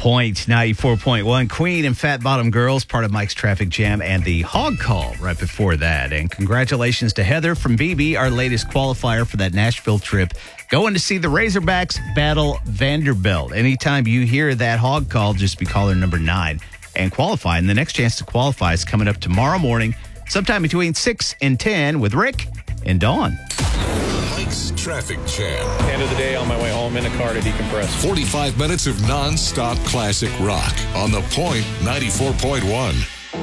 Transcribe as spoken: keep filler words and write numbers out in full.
Point ninety-four point one. Queen and Fat Bottom Girls, part of Mike's Traffic Jam, and the Hog Call right before that. And congratulations to Heather from B B, our latest qualifier for that Nashville trip, going to see the Razorbacks battle Vanderbilt. Anytime you hear that Hog Call, just be caller number nine and qualify. And the next chance to qualify is coming up tomorrow morning, sometime between six and ten with Rick and Dawn. Mike's Traffic Jam. End of the day on my way home in a car to decompress. forty-five minutes of non-stop classic rock on The Point ninety-four point one.